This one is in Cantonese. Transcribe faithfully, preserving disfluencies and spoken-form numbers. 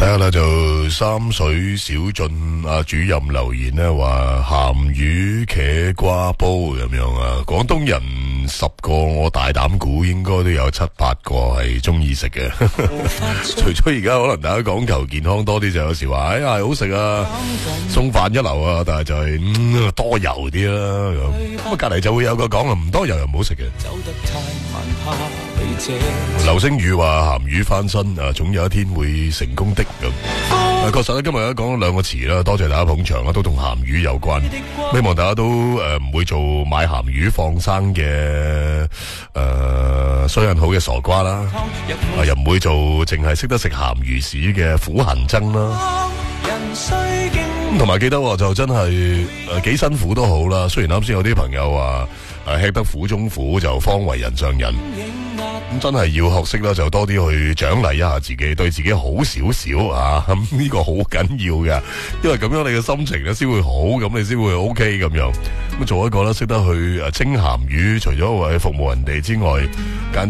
下啦，就三水小進啊主任留言咧話鹹魚茄瓜煲咁樣啊，廣東人十個我大膽估應該都有七八個係中意食嘅。除咗而家可能大家講求健康多啲，就有時話哎呀好食啊，餸飯一流啊，但係就係、是嗯、多油啲啦咁。咁啊隔籬就會有個講啊，唔多油又唔好食嘅。流星雨話鹹魚翻身啊，總有一天會成功的咁。啊，確實咧，今日咧講咗兩個詞啦，多謝大家捧場啦，都同鹹魚有關。希望大家都誒唔、呃、會做買鹹魚放生嘅誒衰人好嘅傻瓜啦，啊又唔會做淨係識得食鹹魚屎嘅苦行僧啦。咁同埋記得就真係誒、呃、幾辛苦都好啦。雖然啱先有啲朋友話誒、啊、吃得苦中苦就方為人上人。咁真係要學識啦，就多啲去獎勵一下自己，對自己好少少啊！咁、這、呢個好緊要嘅，因為咁樣你嘅心情咧先會好，咁你先會 O K 咁樣。咁做一個咧識得去誒清鹹魚，除咗為服務人哋之外，間